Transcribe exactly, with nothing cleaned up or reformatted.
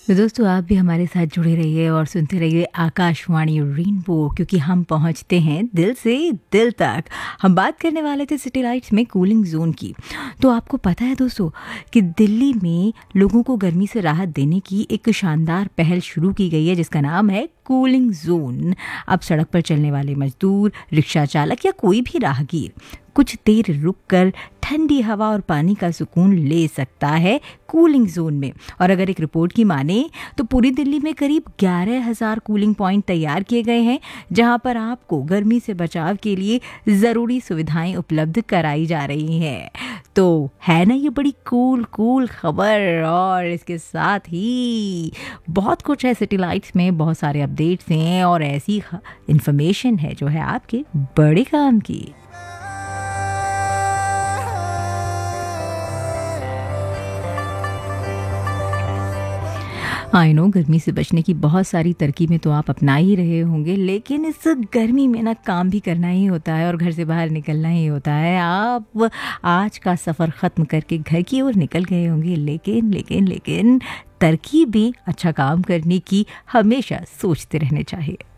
तो दोस्तों आप भी हमारे साथ जुड़े रहिए और सुनते रहिए आकाशवाणी रेनबो, क्योंकि हम पहुंचते हैं दिल से दिल तक। हम बात करने वाले थे सिटी लाइट्स में कूलिंग जोन की। तो आपको पता है दोस्तों कि दिल्ली में लोगों को गर्मी से राहत देने की एक शानदार पहल शुरू की गई है जिसका नाम है कूलिंग जोन। अब सड़क पर चलने वाले मजदूर, रिक्शा चालक या कोई भी राहगीर कुछ देर रुककर ठंडी हवा और पानी का सुकून ले सकता है कूलिंग जोन में। और अगर एक रिपोर्ट की माने तो पूरी दिल्ली में करीब ग्यारह हज़ार कूलिंग पॉइंट तैयार किए गए हैं जहां पर आपको गर्मी से बचाव के लिए ज़रूरी सुविधाएं उपलब्ध कराई जा रही हैं। तो है ना ये बड़ी कूल कूल खबर। और इसके साथ ही बहुत कुछ है सिटी लाइट्स में, बहुत सारे अपडेट्स हैं और ऐसी इंफॉर्मेशन है जो है आपके बड़े काम की। आई नो गर्मी से बचने की बहुत सारी तरकीबें तो आप अपना ही रहे होंगे, लेकिन इस गर्मी में ना काम भी करना ही होता है और घर से बाहर निकलना ही होता है। आप आज का सफ़र ख़त्म करके घर की ओर निकल गए होंगे, लेकिन लेकिन लेकिन तरकीबें अच्छा काम करने की हमेशा सोचते रहने चाहिए।